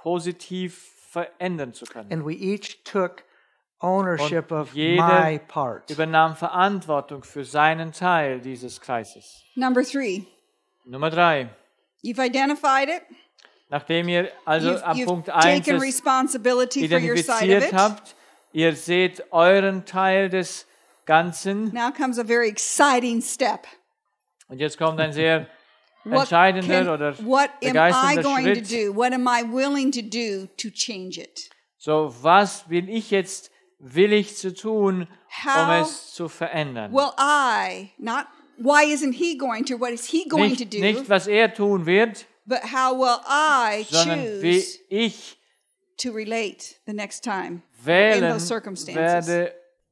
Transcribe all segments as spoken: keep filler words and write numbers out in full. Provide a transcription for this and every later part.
positiv verändern zu können. And we each took ownership Und of jeder my part. übernahm Verantwortung für seinen Teil dieses Kreises. Number three, Nummer drei. you've identified it. Nachdem ihr also You've, am you've Punkt eins taken es responsibility for your side of identifiziert it. habt, ihr seht euren Teil des Ganzen. Now comes a very exciting step. Und jetzt kommt ein sehr What, entscheidender can, oder what am I begeisternder going to Schritt. do? What am I willing to do to change it? So, was bin ich jetzt willig zu tun, um How es zu verändern? Will I, not why isn't he going to, what is he going to Nicht, do, nicht, was er tun wird, but how will I sondern wie choose ich to relate the next time in wählen those circumstances? werde,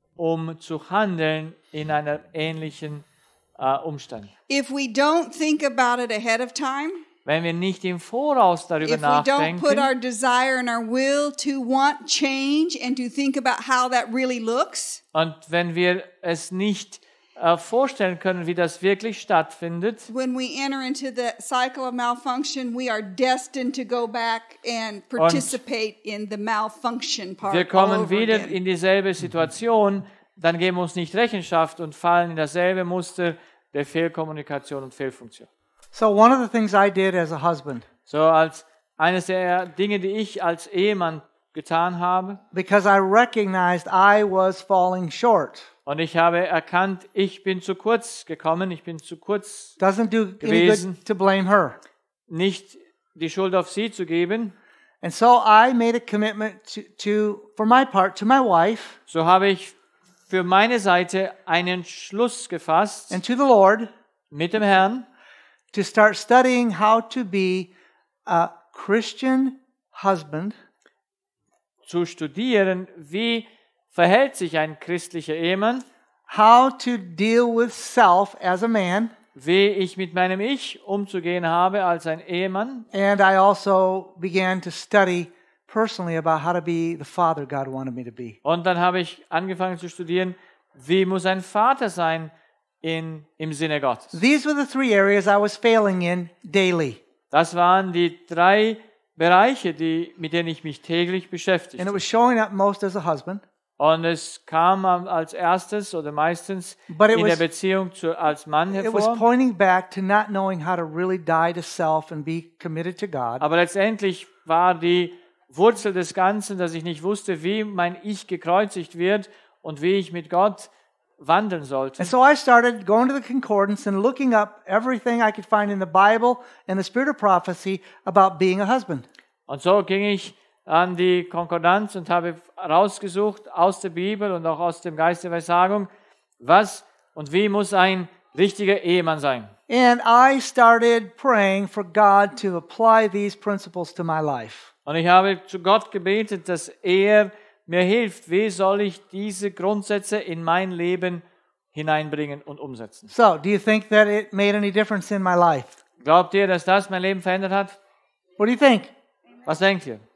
um zu handeln in einer ähnlichen äh, Umstand. If we don't think about it ahead of time, Wenn wir nicht im Voraus darüber if we don't put nachdenken our desire and our will to want change and to think about how that really looks, und wenn wir es nicht äh, vorstellen können, wie das wirklich stattfindet, when we enter into the cycle of malfunction, we are destined to go back and participate in the malfunction part wir all kommen over wieder again. in dieselbe Situation, dann geben wir uns nicht Rechenschaft und fallen in dasselbe Muster der Fehlkommunikation und Fehlfunktion. So one of the things I did as a husband, So als eines der Dinge, die ich als Ehemann getan habe, because I recognized I was falling short. und ich habe erkannt, ich bin zu kurz gekommen, ich bin zu kurz, Doesn't do any Gewesen. good to blame her. nicht die Schuld auf sie zu geben. And so I made a commitment to, to for my part, to my wife So habe ich für meine Seite einen Schluss gefasst and to the Lord mit dem Herrn, to start studying how to be a Christian husband zu studieren, wie verhält sich ein christlicher Ehemann, how to deal with self as a man, wie ich mit meinem Ich umzugehen habe als ein Ehemann. and I also began to study personally about how to be the father God wanted me to be. Und dann habe ich angefangen zu studieren, wie muss ein Vater sein in, im Sinne Gottes. These were the three areas I was failing in daily. Das waren die drei Bereiche, die, mit denen ich mich täglich And beschäftigte. it was showing up most as a husband, Und es kam als erstes oder meistens But it in der was- Beziehung zu, als Mann it was hervor. pointing back to not knowing how to really die to self and be committed to God. Aber letztendlich war die Wurzel des Ganzen, dass ich nicht wusste, wie mein Ich gekreuzigt wird und wie ich mit Gott wandeln sollte. And so I started going to the concordance and looking up everything I could find in the Bible and the spirit of prophecy about being a husband. Und so ging ich an die Konkordanz und habe rausgesucht aus der Bibel und auch aus dem Geist der Weissagung, was und wie muss ein richtiger Ehemann sein. And I started praying for God to apply these principles to my life. Und ich habe zu Gott gebetet, dass er mir hilft, wie soll ich diese Grundsätze in mein Leben hineinbringen und umsetzen. So, do you think that it made any difference in my life? Glaubt ihr, dass das mein Leben verändert hat? What do you think? Was denkt ihr?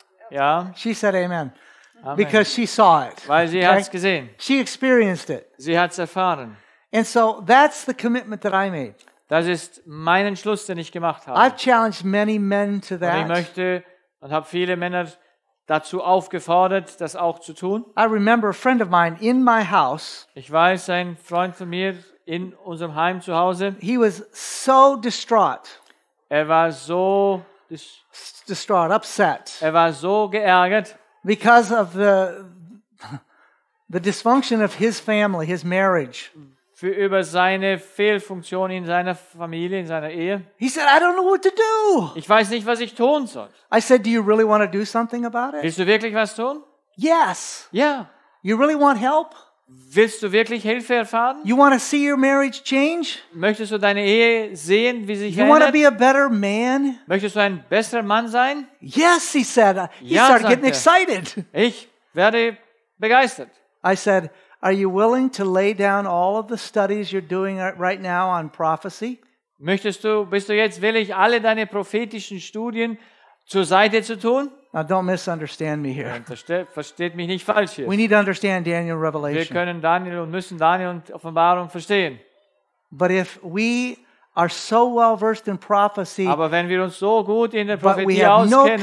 Ja, She said amen. Amen. Because she saw it. Weil sie Okay? hat es gesehen. She experienced it. Sie hat es erfahren. And so that's the commitment that I made. Das ist mein Entschluss, den ich gemacht habe. I've challenged many men to Und ich that. möchte und habe viele Männer dazu aufgefordert, das auch zu tun. I remember a friend of mine in my house. Ich weiß, ein Freund von mir in unserem Heim zu Hause, He was so distraught, er war so, distraught, upset er war so geärgert, because of the the dysfunction of his family, his marriage. für über seine Fehlfunktion in seiner Familie, in seiner Ehe. He said, "I don't know what to do." Ich weiß nicht, was ich tun soll. I said, "Do you really want to do something about it?" Willst du wirklich was tun? Yes. Ja. You really want help? Willst du wirklich Hilfe erfahren? You want to see your marriage change? Möchtest du deine Ehe sehen, wie sie sich You want to verändert? be a better man? Möchtest du ein besserer Mann sein? Yes, he said. He Ja, started sagt getting er. excited. Ich werde begeistert. I said, "Are you willing to lay down all of the studies you're doing right now on prophecy? Möchtest du, bist du jetzt willig, alle deine prophetischen Studien zur Seite zu tun? Now, don't misunderstand me here. Versteht, versteht mich nicht falsch hier. We need to understand Daniel and Wir Revelation. können Daniel und müssen Daniel und Offenbarung verstehen. But if we are so well versed in prophecy, Aber wenn wir uns so gut in der but we Prophetie have no auskennen,